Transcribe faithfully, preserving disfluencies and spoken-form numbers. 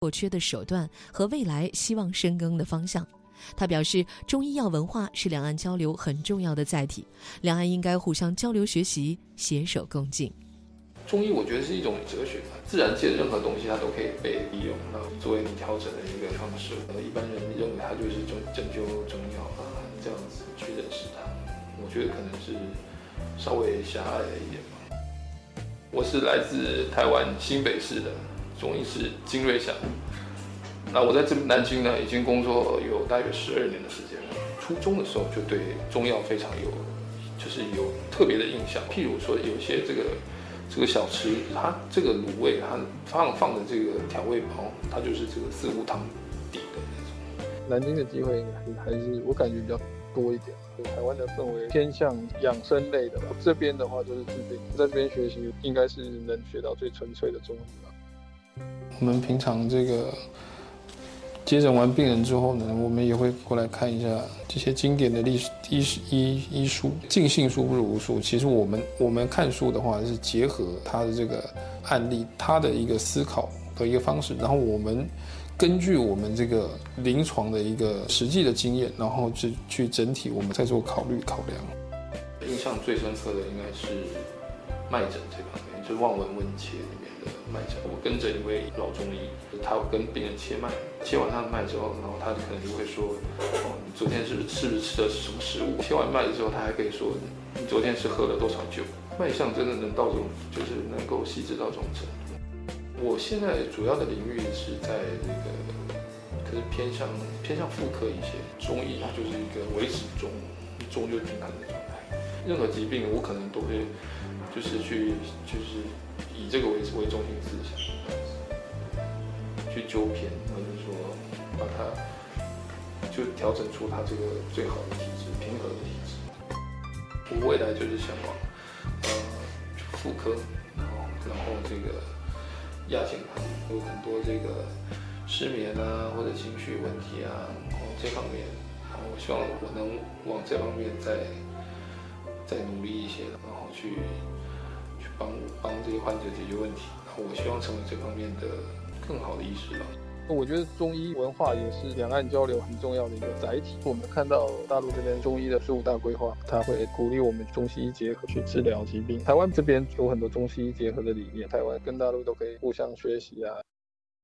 所缺的手段和未来希望深耕的方向。他表示，中医药文化是两岸交流很重要的载体，两岸应该互相交流学习，携手共进。 中医我觉得是一种哲学，自然界的任何东西它都可以被利用，那作为你调整的一个方式。一般人认为它就是针灸中药啊，这样子去认识它，我觉得可能是稍微狭隘了一点吧。我是来自台湾新北市的中医师金瑞祥，那我在这南京呢已经工作有大约十二年的时间了。初中的时候就对中药非常有，就是有特别的印象。譬如说有些这个这个小吃，它这个卤味，它放放的这个调味包，它就是这个四物汤底的那种。 南京的机会还是我感觉比较多一点。台湾的氛围偏向养生类的吧，这边的话就是治病，在这边学习应该是能学到最纯粹的中医吧。 我们平常这个接诊完病人之后呢，我们也会过来看一下这些经典的历史医医医书，尽信书不如无书。其实我们我们看书的话是结合他的这个案例，他的一个思考的一个方式，然后我们根据我们这个临床的一个实际的经验，然后去去整体我们再做考虑考量。 印象最深刻的应该是脉诊这方面，就是望闻问切里面的脉诊。我跟着一位老中医，他有跟病人切脉，切完他的脉之后，然后他可能就会说，哦，你昨天是不是是不是吃的是什么食物？切完脉之后，他还可以说，你昨天是喝了多少酒？脉象真的能到这种，就是能够细致到这种程度。我现在主要的领域是在这个，可是偏向偏向妇科一些。中医它就是一个维持中，中就平衡的状态。任何疾病我可能都会，就是去就是以这个为为中心思想，去纠偏，或者说把它就调整出它这个最好的体质，平和的体质。我未来就是向往，呃，妇科，然后然后这个。亚健康有很多这个失眠啊，或者情绪问题啊，然后这方面，然后我希望我能往这方面再再努力一些，然后去去帮帮这些患者解决问题。然后我希望成为这方面的更好的医师吧。 我觉得中医文化也是两岸交流很重要的一个载体。我们看到大陆这边中医的十五大规划，它会鼓励我们中西医结合去治疗疾病。台湾这边有很多中西医结合的理念，台湾跟大陆都可以互相学习啊。